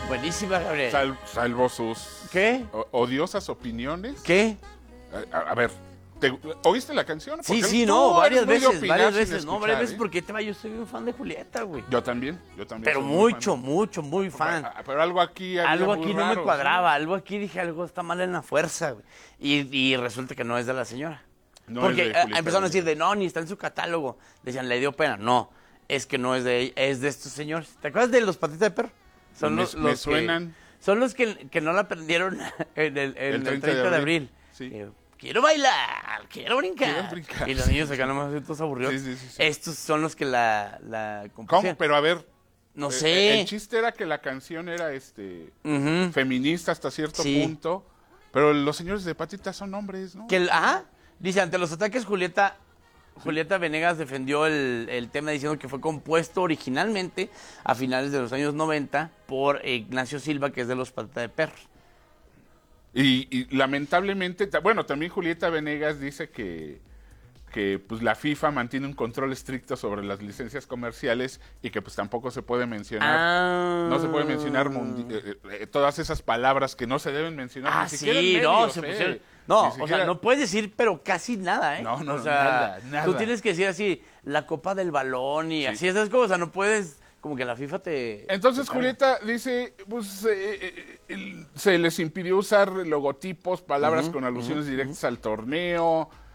Buenísima, Gabriel. Salvo sus ¿Qué? odiosas opiniones. ¿Qué? A ver, ¿oíste la canción? Sí, Porque sí, tú no, varias eres muy de veces, opinar varias sin veces. No, varias escuchar, veces porque te va, yo soy un fan de Julieta, güey. Yo también. Pero soy muy mucho, fan. mucho, muy fan. Pero algo aquí había Algo muy aquí no me raro, cuadraba, ¿sí? algo aquí dije, algo está mal en la fuerza, güey. Y resulta que no es de la señora. No Porque es de Julieta empezaron a decir Venegas. no, ni está en su catálogo. Decían, le dio pena. No, es que no es de ella, es de estos señores. ¿Te acuerdas de los patitas de perro? Son Me los suenan. Son los que no la aprendieron en el 30 de abril. Sí. Quiero bailar, quiero brincar. Quiero brincar. Y los niños acá nomás todos aburridos. Sí. Estos son los que la ¿Cómo? compusieron. Pero a ver. No sé. El chiste era que la canción era Ujú. feminista hasta cierto Sí. punto. Pero los señores de patitas son hombres, ¿no? Dice, ante los ataques Julieta Venegas defendió el tema diciendo que fue compuesto originalmente a finales de los años 90 por Ignacio Silva, que es de los Patita de Perros. Y lamentablemente, bueno, también Julieta Venegas dice que pues la FIFA mantiene un control estricto sobre las licencias comerciales y que pues tampoco se puede mencionar, no se puede mencionar todas esas palabras que no se deben mencionar. Ni siquiera en sí, medios, no, se pusieron. No, Ni o siquiera- sea, no puedes decir, pero casi nada, ¿eh? No, o sea, nada. tú tienes que decir así, la copa del balón y así, esas cosas, no puedes, como que la FIFA te... Entonces te Julieta dice, pues se les impidió usar logotipos, palabras con alusiones directas al torneo.